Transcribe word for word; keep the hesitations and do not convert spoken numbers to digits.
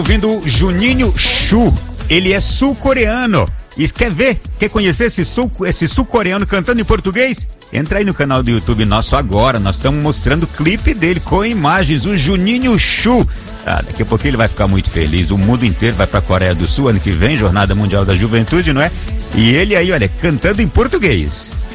Ouvindo Juninho Shu, ele é sul-coreano. E quer ver, quer conhecer esse sul, esse sul-coreano cantando em português? Entra aí no canal do YouTube nosso agora, nós estamos mostrando o clipe dele com imagens, o Juninho Shu. Ah, daqui a pouco ele vai ficar muito feliz, o mundo inteiro vai pra Coreia do Sul ano que vem, Jornada Mundial da Juventude, não é? E ele aí, olha, cantando em português.